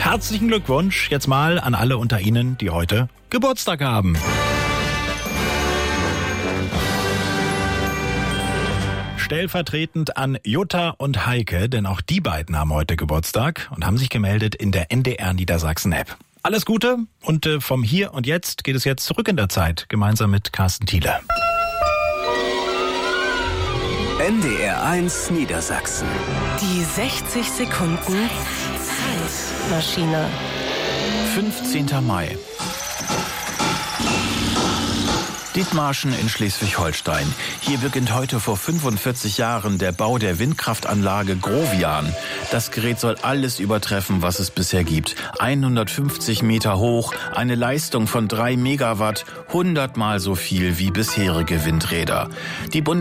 Herzlichen Glückwunsch jetzt mal an alle unter Ihnen, die heute Geburtstag haben. Stellvertretend an Jutta und Heike, denn auch die beiden haben heute Geburtstag und haben sich gemeldet in der NDR Niedersachsen-App. Alles Gute und vom Hier und Jetzt geht es jetzt zurück in der Zeit, gemeinsam mit Carsten Thiele. NDR1 Niedersachsen. Die 60 Sekunden Zeitmaschine. 15. Mai. Dithmarschen in Schleswig-Holstein. Hier beginnt heute vor 45 Jahren der Bau der Windkraftanlage Grovian. Das Gerät soll alles übertreffen, was es bisher gibt. 150 Meter hoch, eine Leistung von 3 Megawatt, 100-mal so viel wie bisherige Windräder. Die